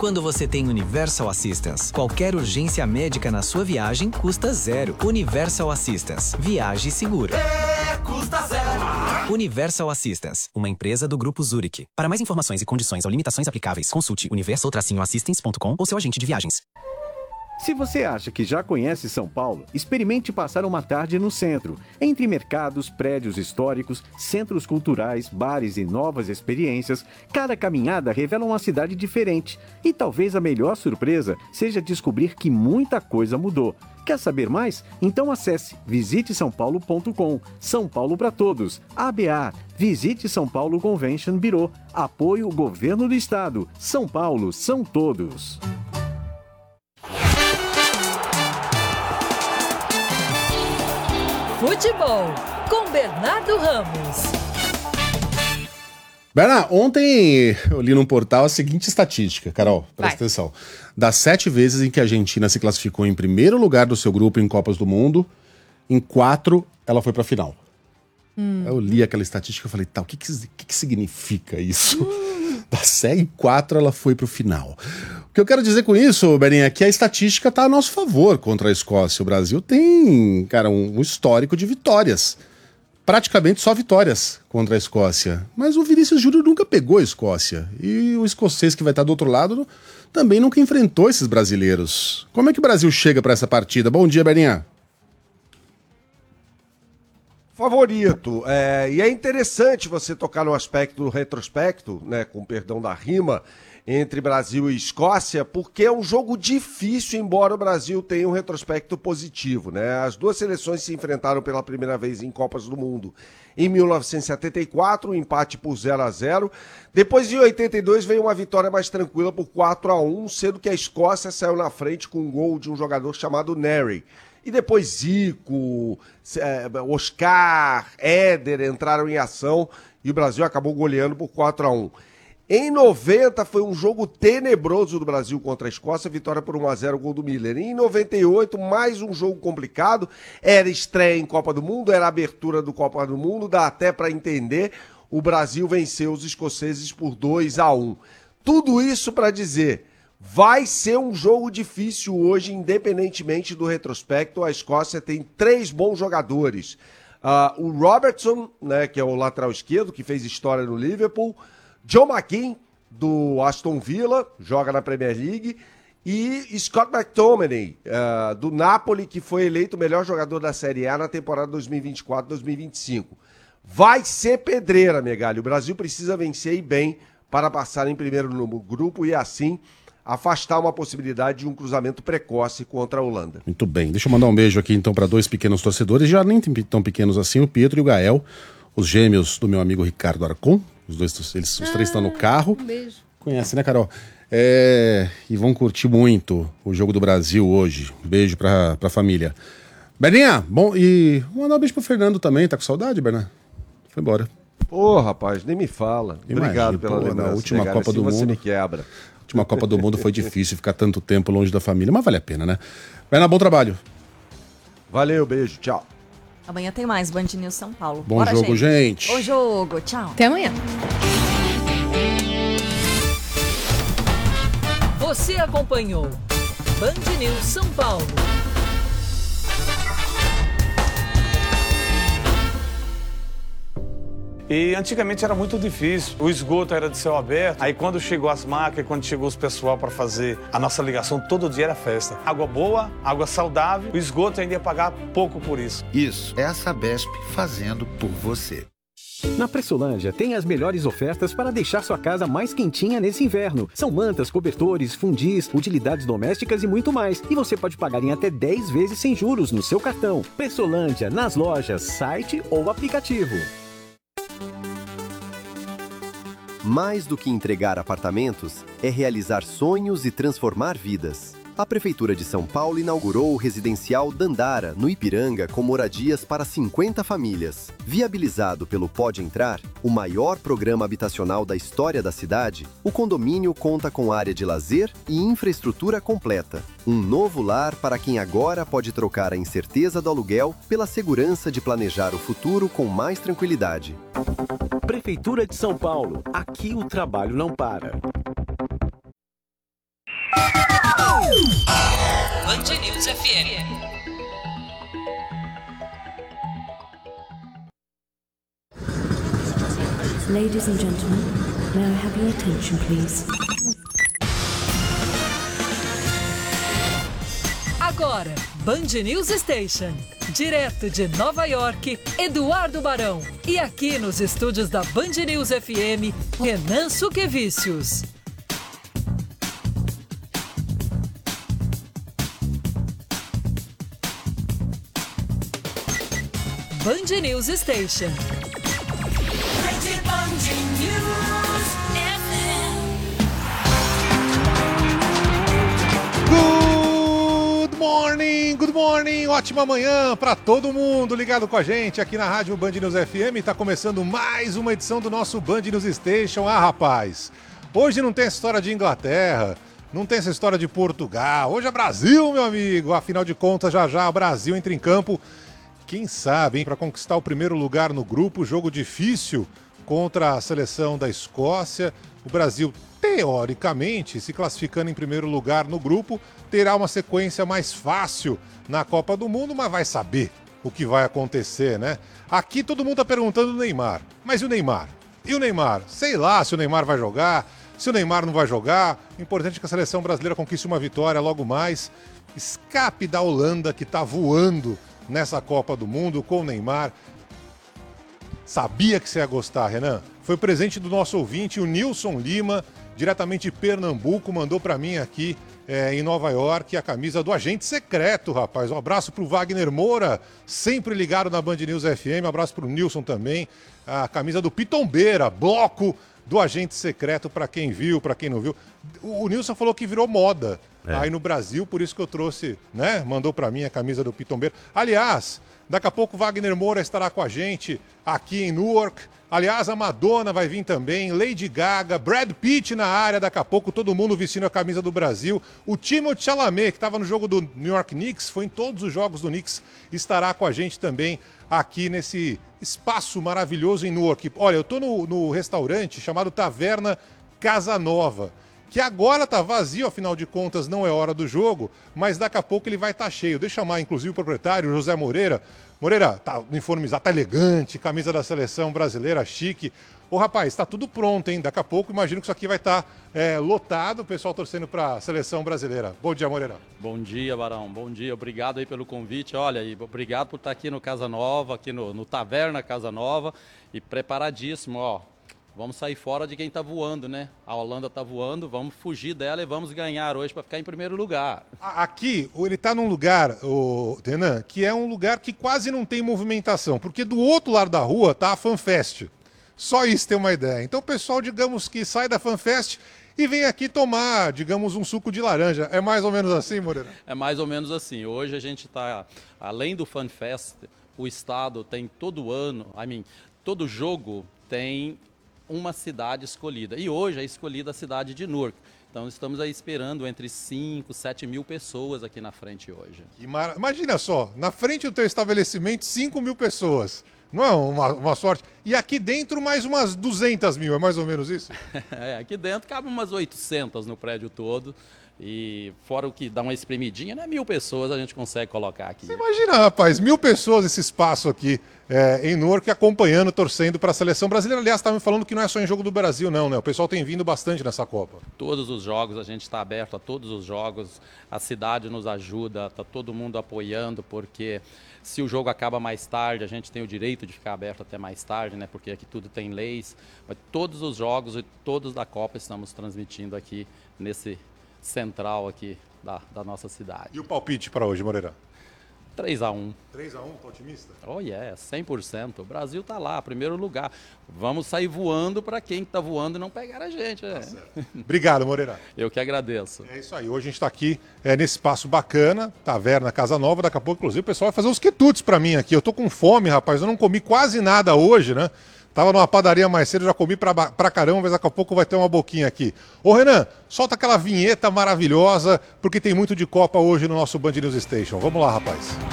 quando você tem Universal Assistance. Qualquer urgência médica na sua viagem custa zero. Universal Assistance. Viaje seguro. Custa zero. Universal Assistance, uma empresa do Grupo Zurich. Para mais informações e condições ou limitações aplicáveis, consulte universal-assistance.com ou seu agente de viagens. Se você acha que já conhece São Paulo, experimente passar uma tarde no centro. Entre mercados, prédios históricos, centros culturais, bares e novas experiências, cada caminhada revela uma cidade diferente. E talvez a melhor surpresa seja descobrir que muita coisa mudou. Quer saber mais? Então acesse visitesaopaulo.com. São Paulo para todos. ABA. Visite São Paulo Convention Bureau. Apoio Governo do Estado. São Paulo são todos. Futebol, com Bernardo Ramos. Bernardo, ontem eu li num portal a seguinte estatística, Carol, presta atenção. Das 7 vezes em que a Argentina se classificou em primeiro lugar do seu grupo em Copas do Mundo, em 4 ela foi pra final. Eu li aquela estatística e falei, tá, o que significa isso? Das 7 em 4 ela foi pro final. O que eu quero dizer com isso, Berinha, é que a estatística tá a nosso favor contra a Escócia. O Brasil tem, cara, um histórico de vitórias. Praticamente só vitórias contra a Escócia. Mas o Vinícius Júnior nunca pegou a Escócia. E o escocês que vai estar do outro lado também nunca enfrentou esses brasileiros. Como é que o Brasil chega para essa partida? Bom dia, Berinha. Favorito. E é interessante você tocar no aspecto do retrospecto, né, com perdão da rima, entre Brasil e Escócia, porque é um jogo difícil, embora o Brasil tenha um retrospecto positivo, né? As duas seleções se enfrentaram pela primeira vez em Copas do Mundo em 1974, um empate por 0-0. Depois, em 82, veio uma vitória mais tranquila por 4-1, sendo que a Escócia saiu na frente com um gol de um jogador chamado Nery. E depois Zico, Oscar, Éder entraram em ação e o Brasil acabou goleando por 4-1. Em 90 foi um jogo tenebroso do Brasil contra a Escócia, vitória por 1-0, gol do Miller. E em 98, mais um jogo complicado, era estreia em Copa do Mundo, era abertura do Copa do Mundo, dá até para entender, o Brasil venceu os escoceses por 2-1. Tudo isso para dizer, vai ser um jogo difícil hoje, independentemente do retrospecto. A Escócia tem 3 bons jogadores. O Robertson, né, que é o lateral esquerdo, que fez história no Liverpool, John McGinn, do Aston Villa, joga na Premier League, e Scott McTominay, do Napoli, que foi eleito o melhor jogador da Série A na temporada 2024-2025. Vai ser pedreira, Megali. O Brasil precisa vencer e bem para passar em primeiro no grupo e assim afastar uma possibilidade de um cruzamento precoce contra a Holanda. Muito bem. Deixa eu mandar um beijo aqui então para 2 pequenos torcedores, já nem tão pequenos assim, o Pietro e o Gael, os gêmeos do meu amigo Ricardo Arcon. Os 3 estão no carro. Um beijo. Conhece, né, Carol? E vão curtir muito o jogo do Brasil hoje. Beijo pra família. Berninha, bom, e vou mandar um beijo pro Fernando também. Tá com saudade, Bernardo? Foi embora. Ô, rapaz, nem me fala. Obrigado pela lembrança. Na última Megali, Copa do você Mundo. me quebra. A última Copa do Mundo foi difícil ficar tanto tempo longe da família, mas vale a pena, né? Bernardo, bom trabalho. Valeu, beijo, tchau. Amanhã tem mais Band News São Paulo. Bom jogo, gente. Bom jogo, tchau. Até amanhã. Você acompanhou Band News São Paulo. E antigamente era muito difícil, o esgoto era de céu aberto, aí quando chegou as máquinas, quando chegou os pessoal para fazer a nossa ligação, todo dia era festa. Água boa, água saudável, o esgoto ainda ia pagar pouco por isso. Isso é a Sabesp fazendo por você. Na Pressolândia tem as melhores ofertas para deixar sua casa mais quentinha nesse inverno. São mantas, cobertores, fundis, utilidades domésticas e muito mais. E você pode pagar em até 10 vezes sem juros no seu cartão. Pressolândia, nas lojas, site ou aplicativo. Mais do que entregar apartamentos, é realizar sonhos e transformar vidas. A Prefeitura de São Paulo inaugurou o residencial Dandara, no Ipiranga, com moradias para 50 famílias. Viabilizado pelo Pode Entrar, o maior programa habitacional da história da cidade, o condomínio conta com área de lazer e infraestrutura completa. Um novo lar para quem agora pode trocar a incerteza do aluguel pela segurança de planejar o futuro com mais tranquilidade. Prefeitura de São Paulo. Aqui o trabalho não para. Band News FM. Ladies and gentlemen, may I have your attention, please? Agora, Band News Station. Direto de Nova York, Eduardo Barão. E aqui nos estúdios da Band News FM, Renan Suquevicius. Band News Station. Good morning, ótima manhã para todo mundo ligado com a gente aqui na Rádio Band News FM. Tá começando mais uma edição do nosso Band News Station. Ah, rapaz, hoje não tem essa história de Inglaterra, não tem essa história de Portugal. Hoje é Brasil, meu amigo. Afinal de contas, já o Brasil entra em campo. Quem sabe, hein, para conquistar o primeiro lugar no grupo, jogo difícil contra a seleção da Escócia. O Brasil, teoricamente, se classificando em primeiro lugar no grupo, terá uma sequência mais fácil na Copa do Mundo, mas vai saber o que vai acontecer, né? Aqui todo mundo tá perguntando do Neymar. Mas e o Neymar? E o Neymar? Sei lá se o Neymar vai jogar, se o Neymar não vai jogar. Importante que a seleção brasileira conquiste uma vitória logo mais. Escape da Holanda, que tá voando nessa Copa do Mundo com o Neymar. Sabia que você ia gostar, Renan. Foi presente do nosso ouvinte, o Nilson Lima, diretamente de Pernambuco, mandou para mim aqui em Nova York a camisa do Agente Secreto, rapaz. Um abraço pro Wagner Moura, sempre ligado na Band News FM. Um abraço pro Nilson também. A camisa do Pitombeira, bloco do Agente Secreto, para quem viu, para quem não viu. O Nilson falou que virou moda aí no Brasil, por isso que eu trouxe, né? Mandou para mim a camisa do Pitombeira. Aliás, daqui a pouco o Wagner Moura estará com a gente aqui em Newark. Aliás, a Madonna vai vir também, Lady Gaga, Brad Pitt na área, daqui a pouco todo mundo vestindo a camisa do Brasil. O Timothée Chalamet, que estava no jogo do New York Knicks, foi em todos os jogos do Knicks, estará com a gente também aqui nesse espaço maravilhoso em Newark. Olha, eu estou no restaurante chamado Taverna Casa Nova, que agora está vazio, afinal de contas não é hora do jogo, mas daqui a pouco ele vai estar cheio. Deixa eu chamar inclusive o proprietário, José Moreira. Moreira, tá uniformizado, tá elegante, camisa da seleção brasileira, chique. Ô rapaz, tá tudo pronto, hein? Daqui a pouco imagino que isso aqui vai estar lotado, o pessoal torcendo para a seleção brasileira. Bom dia, Moreira. Bom dia, Barão, bom dia, obrigado aí pelo convite. Olha, e obrigado por estar aqui no Casa Nova, aqui no Taverna Casa Nova, e preparadíssimo, ó. Vamos sair fora de quem está voando, né? A Holanda está voando, vamos fugir dela e vamos ganhar hoje para ficar em primeiro lugar. Aqui, ele está num lugar, Renan, que é um lugar que quase não tem movimentação, porque do outro lado da rua está a FanFest. Só isso tem uma ideia. Então o pessoal, digamos que sai da FanFest e vem aqui tomar, digamos, um suco de laranja. É mais ou menos assim, Moreira? É mais ou menos assim. Hoje a gente está, além do FanFest, o estado tem todo ano, todo jogo tem uma cidade escolhida. E hoje é escolhida a cidade de Newark. Então estamos aí esperando entre 5, 7 mil pessoas aqui na frente hoje. Imagina só, na frente do teu estabelecimento, 5 mil pessoas. Não é uma sorte? E aqui dentro mais umas 200 mil, é mais ou menos isso? Aqui dentro cabe umas 800 no prédio todo. E fora o que dá uma espremidinha, né? 1.000 pessoas a gente consegue colocar aqui. Você imagina, rapaz, 1.000 pessoas esse espaço aqui em Newark acompanhando, torcendo para a seleção brasileira. Aliás, estava me falando que não é só em jogo do Brasil, não, né? O pessoal tem vindo bastante nessa Copa. Todos os jogos, a gente está aberto a todos os jogos. A cidade nos ajuda, está todo mundo apoiando, porque se o jogo acaba mais tarde, a gente tem o direito de ficar aberto até mais tarde, né? Porque aqui tudo tem leis. Mas todos os jogos e todos da Copa estamos transmitindo aqui nesse central aqui da nossa cidade. E o palpite para hoje, Moreira? 3-1. 3-1, tá otimista? Oh yeah, 100%. O Brasil tá lá, primeiro lugar. Vamos sair voando para quem tá voando e não pegar a gente. Tá certo. Obrigado, Moreira. Eu que agradeço. É isso aí. Hoje a gente está aqui nesse espaço bacana, Taverna Casa Nova. Daqui a pouco, inclusive, o pessoal vai fazer uns quitutes para mim aqui. Eu tô com fome, rapaz. Eu não comi quase nada hoje, né? Tava numa padaria mais cedo, já comi pra caramba, mas daqui a pouco vai ter uma boquinha aqui. Ô Renan, solta aquela vinheta maravilhosa, porque tem muito de Copa hoje no nosso Band News Station. Vamos lá, rapaz.